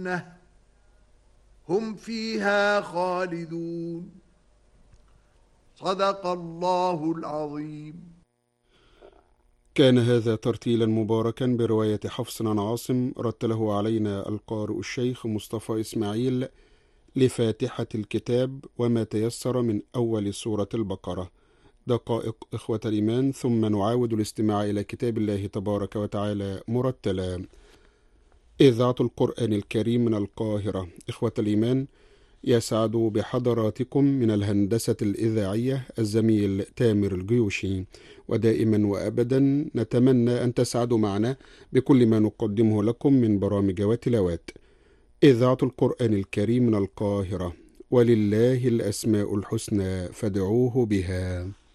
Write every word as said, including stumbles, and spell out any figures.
الجنة هم فيها خالدون. صدق الله العظيم. كان هذا ترتيلا مباركا برواية حفص عن عاصم، رتله علينا القارئ الشيخ مصطفى إسماعيل لفاتحة الكتاب وما تيسر من أول سورة البقرة. دقائق إخوة الإيمان، ثم نعاود الاستماع إلى كتاب الله تبارك وتعالى مرتلا. إذاعة القرآن الكريم من القاهرة. إخوة الإيمان، يسعد بحضراتكم من الهندسة الإذاعية الزميل تامر الجيوشي، ودائما وأبدا نتمنى أن تسعدوا معنا بكل ما نقدمه لكم من برامج وتلاوات. إذاعة القرآن الكريم من القاهرة، ولله الأسماء الحسنى فادعوه بها.